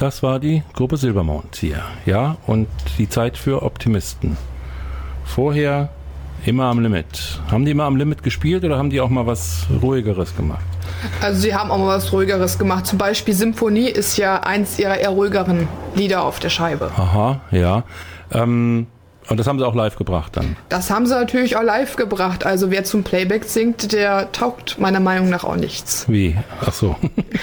Das war die Gruppe Silbermond hier. Ja, und die Zeit für Optimisten. Vorher immer am Limit. Haben die immer am Limit gespielt oder haben die auch mal was Ruhigeres gemacht? Also sie haben auch mal was Ruhigeres gemacht. Zum Beispiel Symphonie ist ja eins ihrer eher ruhigeren Lieder auf der Scheibe. Aha, ja. Und das haben sie auch live gebracht dann? Das haben sie natürlich auch live gebracht. Also wer zum Playback singt, der taugt meiner Meinung nach auch nichts. Wie? Ach so.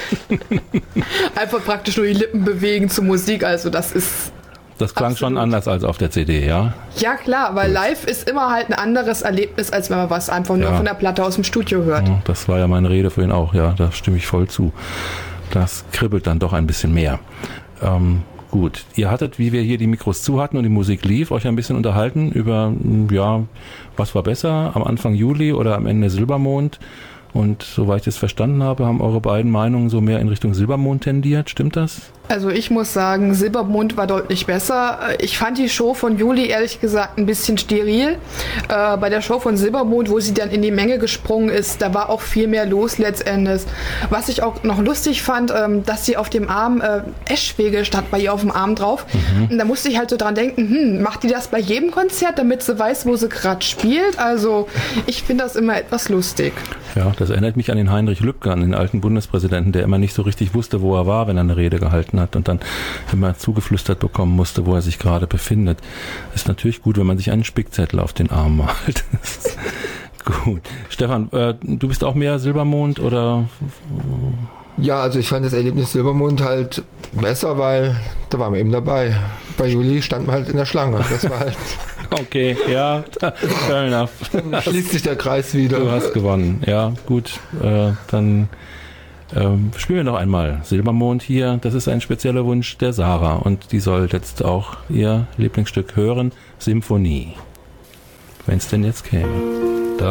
Einfach praktisch nur die Lippen bewegen zur Musik. Also das ist... Das klang absolut schon anders als auf der CD, ja? Ja klar, weil live ist immer halt ein anderes Erlebnis, als wenn man was einfach nur von der Platte aus dem Studio hört. Ja, das war ja meine Rede vorhin auch, ja, da stimme ich voll zu. Das kribbelt dann doch ein bisschen mehr. Gut, ihr hattet, wie wir hier die Mikros zu hatten und die Musik lief, euch ein bisschen unterhalten über, ja, was war besser, am Anfang Juli oder am Ende Silbermond. Und soweit ich das verstanden habe, haben eure beiden Meinungen so mehr in Richtung Silbermond tendiert. Stimmt das? Also ich muss sagen, Silbermond war deutlich besser. Ich fand die Show von Juli ehrlich gesagt ein bisschen steril. Bei der Show von Silbermond, wo sie dann in die Menge gesprungen ist, da war auch viel mehr los letztendlich. Was ich auch noch lustig fand, dass sie auf dem Arm Eschwege stand bei ihr auf dem Arm drauf. Und da musste ich halt so dran denken, macht die das bei jedem Konzert, damit sie weiß, wo sie gerade spielt? Also ich finde das immer etwas lustig. Ja, das erinnert mich an den Heinrich Lübke, an den alten Bundespräsidenten, der immer nicht so richtig wusste, wo er war, wenn er eine Rede gehalten hat und dann immer zugeflüstert bekommen musste, wo er sich gerade befindet. Ist natürlich gut, wenn man sich einen Spickzettel auf den Arm malt. Gut. Stefan, du bist auch mehr Silbermond oder? Ja, also ich fand das Erlebnis Silbermond halt besser, weil da waren wir eben dabei. Bei Juli standen wir halt in der Schlange. Das war halt... Okay, ja, fair enough. Dann schließt sich der Kreis wieder. Du hast gewonnen, ja, gut. Dann spielen wir noch einmal Silbermond hier. Das ist ein spezieller Wunsch der Sarah und die soll jetzt auch ihr Lieblingsstück hören, Symphonie. Wenn es denn jetzt käme.